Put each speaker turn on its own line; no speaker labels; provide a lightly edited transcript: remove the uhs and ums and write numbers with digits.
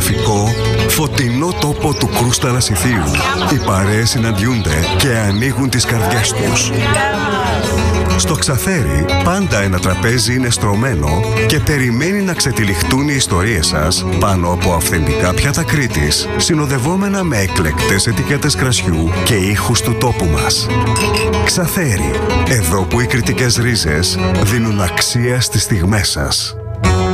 ζωγραφικό, φωτεινό τόπο του Κρούστα Λασιθίου. Οι παρέες συναντιούνται και ανοίγουν τις καρδιές τους. Στο Ξαθέρι πάντα ένα τραπέζι είναι στρωμένο και περιμένει να ξετυλιχτούν οι ιστορίες σας πάνω από αυθεντικά πιάτα Κρήτης, συνοδευόμενα με εκλεκτές ετικέτες κρασιού και ήχους του τόπου μας. Ξαθέρι, εδώ που οι κρητικές ρίζες δίνουν αξία στις στιγμές σας.